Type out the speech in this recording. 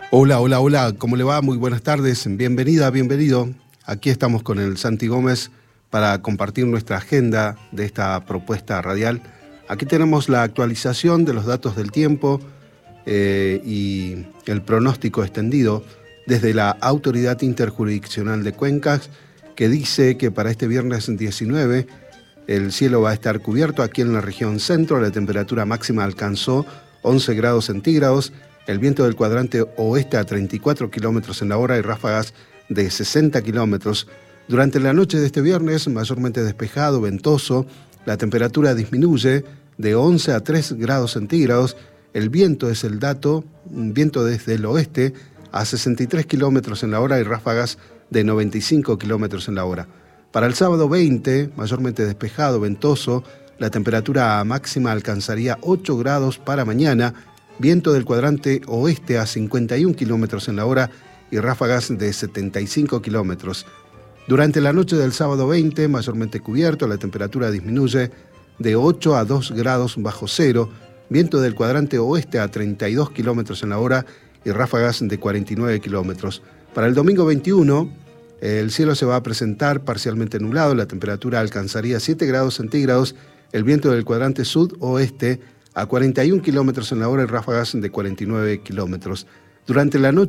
Hola, hola, hola, ¿cómo le va? Muy buenas tardes, bienvenida, bienvenido. Aquí estamos con el Santi Gómez para compartir nuestra agenda de esta propuesta radial. Aquí tenemos la actualización de los datos del tiempo y el pronóstico extendido desde la Autoridad Interjurisdiccional de Cuencas, que dice que para este viernes 19 el cielo va a estar cubierto aquí en la región centro. La temperatura máxima alcanzó 11 grados centígrados. El viento del cuadrante oeste a 34 kilómetros en la hora y ráfagas de 60 kilómetros. Durante la noche de este viernes, mayormente despejado, ventoso, la temperatura disminuye de 11 a 3 grados centígrados. El viento es el dato, un viento desde el oeste a 63 kilómetros en la hora y ráfagas de 95 kilómetros en la hora. Para el sábado 20, mayormente despejado, ventoso, la temperatura máxima alcanzaría 8 grados para mañana, viento del cuadrante oeste a 51 kilómetros en la hora y ráfagas de 75 kilómetros. Durante la noche del sábado 20, mayormente cubierto, la temperatura disminuye de 8 a 2 grados bajo cero, viento del cuadrante oeste a 32 kilómetros en la hora y ráfagas de 49 kilómetros. Para el domingo 21, el cielo se va a presentar parcialmente nublado, la temperatura alcanzaría 7 grados centígrados, el viento del cuadrante sud-oeste a 41 kilómetros en la hora y ráfagas de 49 kilómetros. Durante la noche